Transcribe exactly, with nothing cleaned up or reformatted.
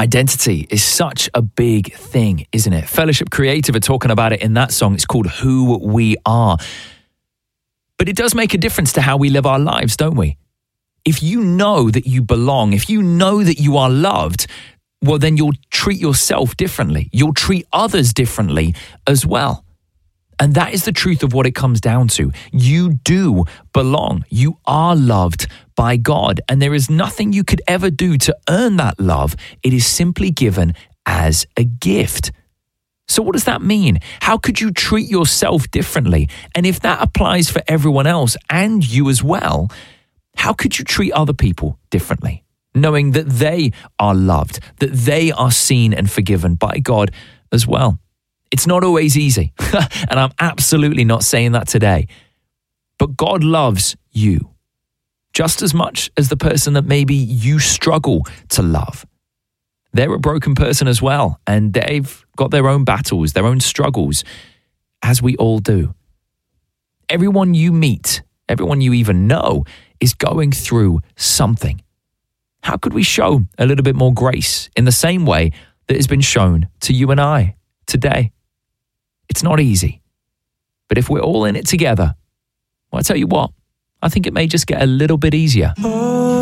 Identity is such a big thing, isn't it? Fellowship Creative are talking about it in that song. It's called Who We Are. But it does make a difference to how we live our lives, don't we? If you know that you belong, if you know that you are loved, well, then you'll treat yourself differently. You'll treat others differently as well. And that is the truth of what it comes down to. You do belong. You are loved by God. And there is nothing you could ever do to earn that love. It is simply given as a gift. So what does that mean? How could you treat yourself differently? And if that applies for everyone else and you as well, how could you treat other people differently, knowing that they are loved, that they are seen and forgiven by God as well? It's not always easy, and I'm absolutely not saying that today. But God loves you just as much as the person that maybe you struggle to love. They're a broken person as well, and they've got their own battles, their own struggles, as we all do. Everyone you meet, everyone you even know, is going through something. How could we show a little bit more grace in the same way that has been shown to you and I today? It's not easy. But if we're all in it together, well, I tell you what, I think it may just get a little bit easier. Oh.